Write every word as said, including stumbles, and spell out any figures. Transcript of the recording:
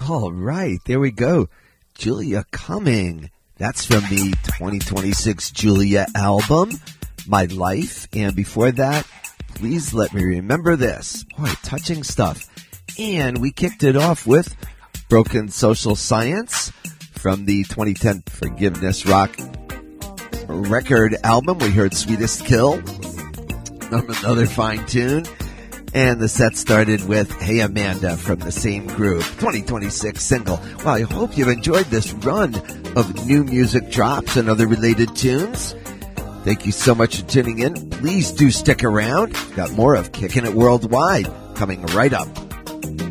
All right, there we go. Julia Cumming. That's from the twenty twenty-six Julia album, My Life. And before that, Please Let Me Remember This. Boy, touching stuff. And we kicked it off with Broken Social Science from the twenty ten Forgiveness Rock record album. We heard Sweetest Kill, another fine tune. And the set started with Hey Amanda from the same group, twenty twenty-six single. Well, I hope you've enjoyed this run of new music drops and other related tunes. Thank you so much for tuning in. Please do stick around. Got more of Kicking It Worldwide coming right up.